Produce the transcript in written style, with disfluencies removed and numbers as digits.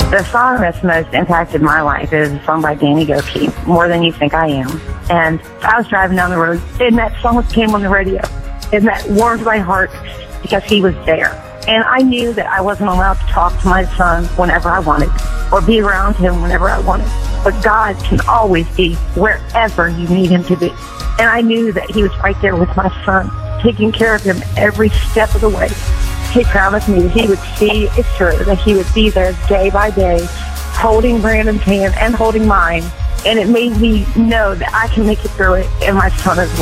The song that's most impacted my life is a song by Danny Gokey, More Than You Think I Am. And I was driving down the road, and that song came on the radio, and that warmed my heart because he was there. And I knew that I wasn't allowed to talk to my son whenever I wanted or be around him whenever I wanted. But God can always be wherever you need him to be. And I knew that he was right there with my son, taking care of him every step of the way. He promised me that he would see it through, that he would be there day by day, holding Brandon's hand and holding mine. And it made me know that I can make it through it, and my son as well.